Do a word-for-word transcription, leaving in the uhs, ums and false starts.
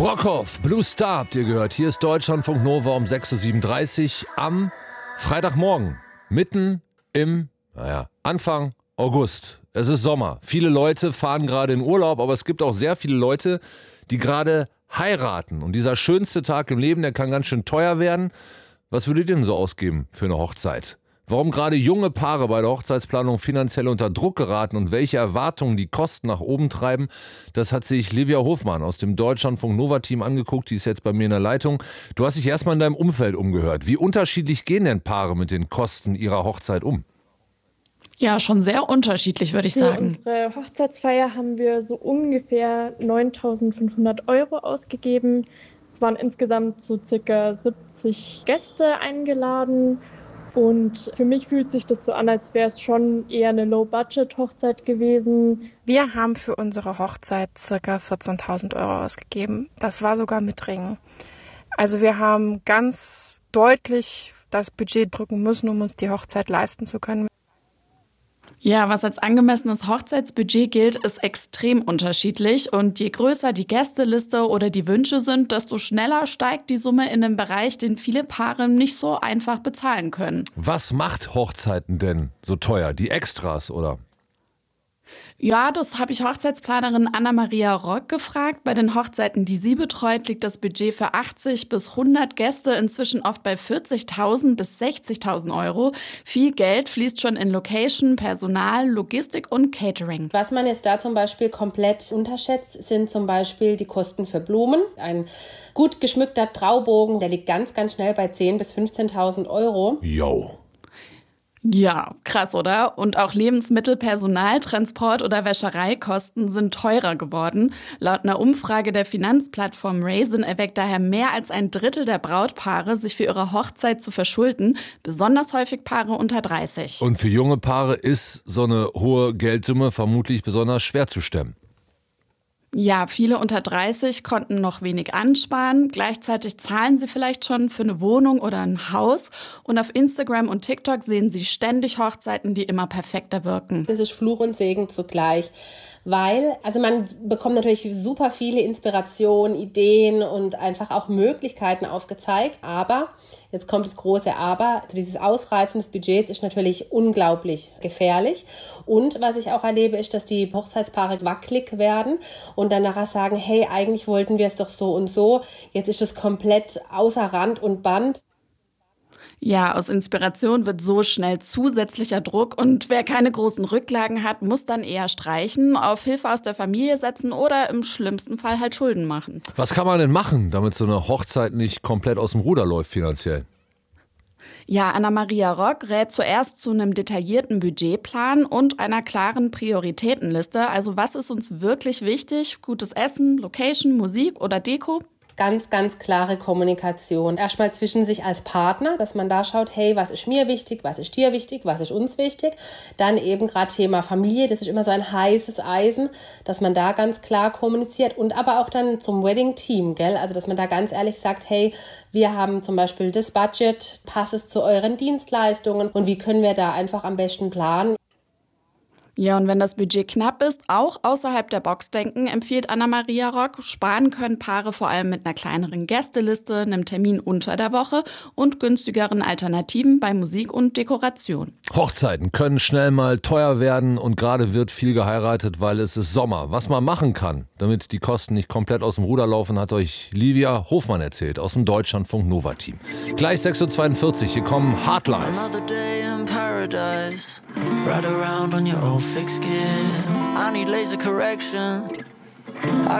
Brockhoff, Blue Star habt ihr gehört. Hier ist Deutschlandfunk Nova um sechs Uhr siebenunddreißig am Freitagmorgen. Mitten im, naja, Anfang August. Es ist Sommer. Viele Leute fahren gerade in Urlaub, aber es gibt auch sehr viele Leute, die gerade heiraten. Und dieser schönste Tag im Leben, der kann ganz schön teuer werden. Was würdet ihr denn so ausgeben für eine Hochzeit? Warum gerade junge Paare bei der Hochzeitsplanung finanziell unter Druck geraten und welche Erwartungen die Kosten nach oben treiben, das hat sich Livia Hofmann aus dem Deutschlandfunk Nova-Team angeguckt. Die ist jetzt bei mir in der Leitung. Du hast dich erstmal in deinem Umfeld umgehört. Wie unterschiedlich gehen denn Paare mit den Kosten ihrer Hochzeit um? Ja, schon sehr unterschiedlich, würde ich Für sagen. unsere Hochzeitsfeier haben wir so ungefähr neuntausendfünfhundert Euro ausgegeben. Es waren insgesamt so circa siebzig Gäste eingeladen. Und für mich fühlt sich das so an, als wäre es schon eher eine Low-Budget-Hochzeit gewesen. Wir haben für unsere Hochzeit ca. vierzehntausend Euro ausgegeben. Das war sogar mit Ringen. Also wir haben ganz deutlich das Budget drücken müssen, um uns die Hochzeit leisten zu können. Ja, was als angemessenes Hochzeitsbudget gilt, ist extrem unterschiedlich. Und je größer die Gästeliste oder die Wünsche sind, desto schneller steigt die Summe in den Bereich, den viele Paare nicht so einfach bezahlen können. Was macht Hochzeiten denn so teuer? Die Extras, oder? Ja, das habe ich Hochzeitsplanerin Anna-Maria Rock gefragt. Bei den Hochzeiten, die sie betreut, liegt das Budget für achtzig bis hundert Gäste inzwischen oft bei vierzigtausend bis sechzigtausend Euro. Viel Geld fließt schon in Location, Personal, Logistik und Catering. Was man jetzt da zum Beispiel komplett unterschätzt, sind zum Beispiel die Kosten für Blumen. Ein gut geschmückter Traubogen, der liegt ganz, ganz schnell bei zehntausend bis fünfzehntausend Euro. Jo. Ja, krass, oder? Und auch Lebensmittel, Personal, Transport oder Wäschereikosten sind teurer geworden. Laut einer Umfrage der Finanzplattform Raisin erweckt daher mehr als ein Drittel der Brautpaare, sich für ihre Hochzeit zu verschulden. Besonders häufig Paare unter dreißig. Und für junge Paare ist so eine hohe Geldsumme vermutlich besonders schwer zu stemmen. Ja, viele unter dreißig konnten noch wenig ansparen. Gleichzeitig zahlen sie vielleicht schon für eine Wohnung oder ein Haus. Und auf Instagram und TikTok sehen sie ständig Hochzeiten, die immer perfekter wirken. Das ist Fluch und Segen zugleich. Weil, also man bekommt natürlich super viele Inspirationen, Ideen und einfach auch Möglichkeiten aufgezeigt. Aber, jetzt kommt das große Aber, also dieses Ausreizen des Budgets ist natürlich unglaublich gefährlich. Und was ich auch erlebe, ist, dass die Hochzeitspaare wackelig werden und dann nachher sagen, hey, eigentlich wollten wir es doch so und so. Jetzt ist es komplett außer Rand und Band. Ja, aus Inspiration wird so schnell zusätzlicher Druck und wer keine großen Rücklagen hat, muss dann eher streichen, auf Hilfe aus der Familie setzen oder im schlimmsten Fall halt Schulden machen. Was kann man denn machen, damit so eine Hochzeit nicht komplett aus dem Ruder läuft finanziell? Ja, Anna-Maria Rock rät zuerst zu einem detaillierten Budgetplan und einer klaren Prioritätenliste. Also was ist uns wirklich wichtig? Gutes Essen, Location, Musik oder Deko? Ganz, ganz klare Kommunikation. Erstmal zwischen sich als Partner, dass man da schaut, hey, was ist mir wichtig, was ist dir wichtig, was ist uns wichtig. Dann eben gerade Thema Familie, das ist immer so ein heißes Eisen, dass man da ganz klar kommuniziert. Und aber auch dann zum Wedding-Team, gell? Also dass man da ganz ehrlich sagt, hey, wir haben zum Beispiel das Budget, passt es zu euren Dienstleistungen und wie können wir da einfach am besten planen. Ja, und wenn das Budget knapp ist, auch außerhalb der Box denken, empfiehlt Anna-Maria Rock. Sparen können Paare vor allem mit einer kleineren Gästeliste, einem Termin unter der Woche und günstigeren Alternativen bei Musik und Dekoration. Hochzeiten können schnell mal teuer werden und gerade wird viel geheiratet, weil es ist Sommer. Was man machen kann, damit die Kosten nicht komplett aus dem Ruder laufen, hat euch Livia Hofmann erzählt aus dem Deutschlandfunk Nova-Team. Gleich sechs Uhr zweiundvierzig, hier kommen Hardlife. Paradise, ride around on your old fake skin. I need laser correction. I